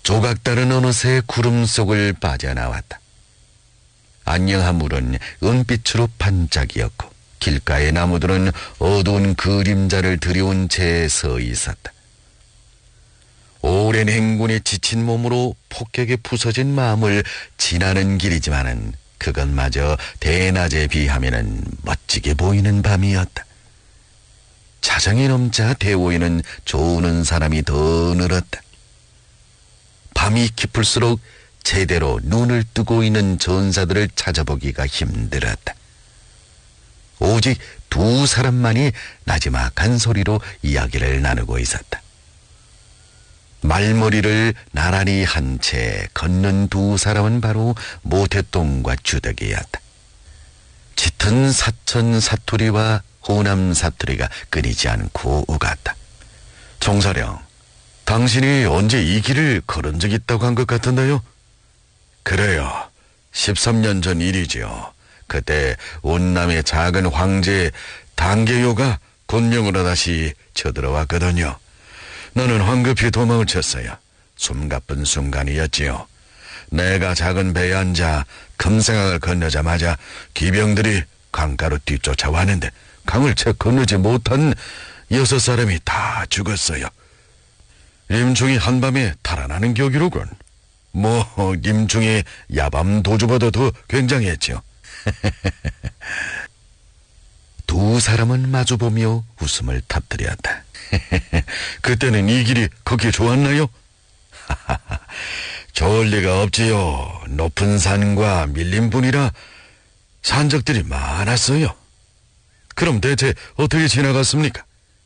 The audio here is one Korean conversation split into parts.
조각달은 어느새 구름 속을 빠져나왔다. 안녕한 물은 은빛으로 반짝이었고 길가의 나무들은 어두운 그림자를 들여온 채 서 있었다. 오랜 행군에 지친 몸으로 폭격에 부서진 마음을 지나는 길이지만은 그것마저 대낮에 비하면은 멋지게 보이는 밤이었다. 자정이 넘자 대오에는 조우는 사람이 더 늘었다. 밤이 깊을수록 제대로 눈을 뜨고 있는 전사들을 찾아보기가 힘들었다. 오직 두 사람만이 나지막한 소리로 이야기를 나누고 있었다. 말머리를 나란히 한 채 걷는 두 사람은 바로 모태똥과 주덕이었다. 짙은 사천 사투리와 호남 사투리가 끊이지 않고 오갔다. 총사령, 당신이 언제 이 길을 걸은 적 있다고 한 것 같은데요? 그래요. 13년 전 일이지요. 그때 온남의 작은 황제 단계요가 군령으로 다시 쳐들어왔거든요. 나는 황급히 도망을 쳤어요. 숨가쁜 순간이었지요. 내가 작은 배에 앉아 금생강을 건너자마자 기병들이 강가로 뒤쫓아왔는데 강을 채 건너지 못한 6사람이 다 죽었어요. 임충이 한밤에 달아나는 격이로군. 임충이 야밤 도주보다 더 굉장했죠. 두 사람은 마주보며 웃음을 터뜨렸다. 그때는 이 길이 그렇게 좋았나요? 좋을 리가 없지요. 높은 산과 밀린 분이라 산적들이 많았어요. 그럼 대체 어떻게 지나갔습니까?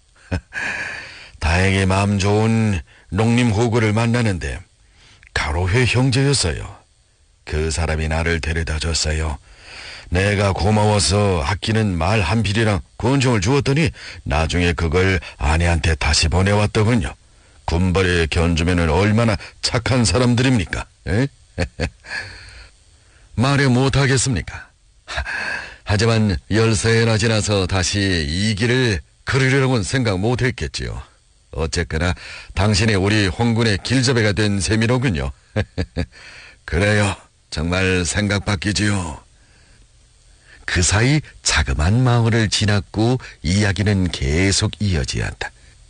다행히 마음 좋은 농림 호구를 만나는데 가로회 형제였어요. 그 사람이 나를 데려다 줬어요. 내가 고마워서 아끼는 말 한 필이랑 권총을 주었더니 나중에 그걸 아내한테 다시 보내왔더군요. 군벌에 견주면은 얼마나 착한 사람들입니까? 에? 말해 못하겠습니까? 하지만 13해나 지나서 다시 이 길을 걸으려고는 생각 못했겠지요. 어쨌거나 당신이 우리 홍군의 길잡이가 된 셈이로군요. 그래요. 정말 생각 바뀌지요. 그 사이 자그만 마을을 지났고 이야기는 계속 이어지었다.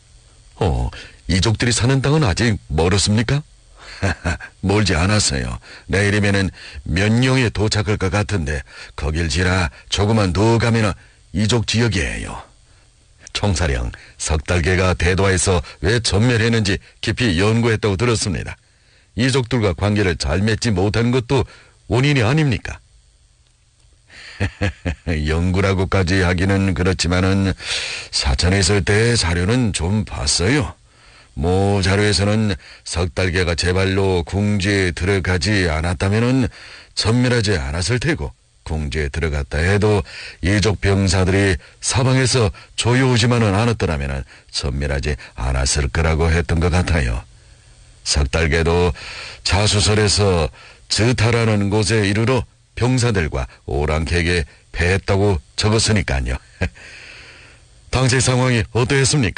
이족들이 사는 땅은 아직 멀었습니까? 멀지 않았어요. 내일이면은 면령에 도착할 것 같은데 거길 지나 조금만 더 가면 이족 지역이에요. 총사령, 석달개가 대도에서 왜 전멸했는지 깊이 연구했다고 들었습니다. 이족들과 관계를 잘 맺지 못한 것도 원인이 아닙니까? 연구라고까지 하기는 그렇지만은 사천에 있을 때 자료는 좀 봤어요. 자료에서는 석달개가 제발로 궁지에 들어가지 않았다면은 전멸하지 않았을 테고, 궁지에 들어갔다 해도 이족 병사들이 사방에서 조여오지만은 않았더라면은 전멸하지 않았을 거라고 했던 것 같아요. 석달개도 자수설에서 저타라는 곳에 이르러 병사들과 오랑캐에게 패했다고 적었으니까요. 당시 상황이 어떠했습니까?